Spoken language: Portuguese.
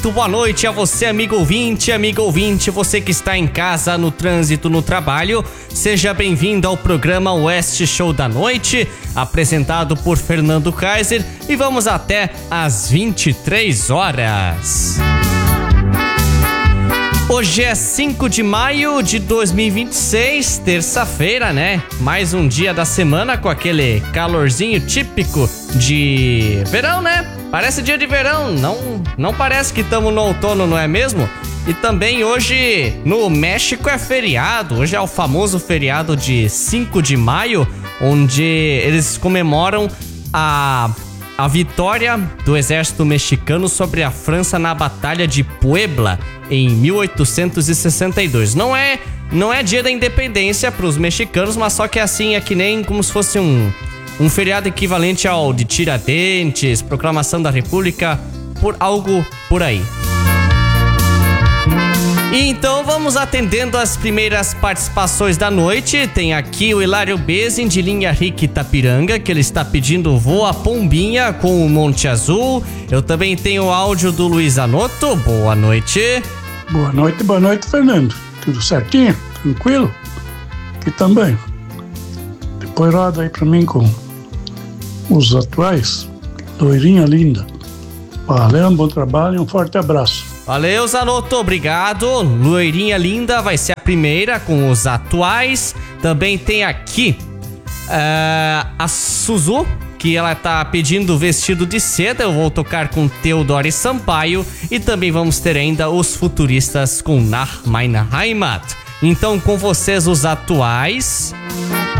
Boa noite a você, amigo ouvinte, você que está em casa, no trânsito, no trabalho. Seja bem-vindo ao programa Oeste Show da Noite, apresentado por Fernando Kaiser, e vamos até às 23 horas. Hoje é 5 de maio de 2026, terça-feira, né? Mais um dia da semana com aquele calorzinho típico de verão, né? Parece dia de verão, não parece que estamos no outono, não é mesmo? E também hoje no México é feriado, hoje é o famoso feriado de 5 de maio, onde eles comemoram a vitória do exército mexicano sobre a França na Batalha de Puebla em 1862. Não é dia da independência para os mexicanos, mas só que assim, é que nem como se fosse um feriado equivalente ao de Tiradentes, Proclamação da República, por algo por aí. E então vamos atendendo as primeiras participações da noite. Tem aqui o Hilário Bezin, de Linha Rica, Itapiranga, que ele está pedindo Voa Pombinha com o Monte Azul. Eu também tenho o áudio do Luiz Anoto. Boa noite. Boa noite, Fernando. Tudo certinho? Tranquilo? Aqui também. Depois roda aí pra mim com os atuais. Loirinha linda. Valeu, um bom trabalho e um forte abraço. Valeu, Zanotto, obrigado. Loirinha linda vai ser a primeira com os atuais. Também tem aqui a Suzu, que ela tá pedindo vestido de seda. Eu vou tocar com Theodore Sampaio. E também vamos ter ainda os futuristas com Nach meiner Heimat. Então, com vocês, os atuais.